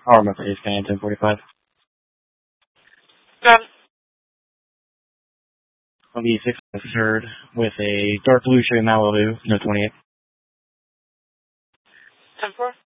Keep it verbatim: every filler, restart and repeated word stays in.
I'll remember Ace Fan ten forty-five. Got it. On the six heard with a dark blue shade Malibu, no twenty-eight. ten four.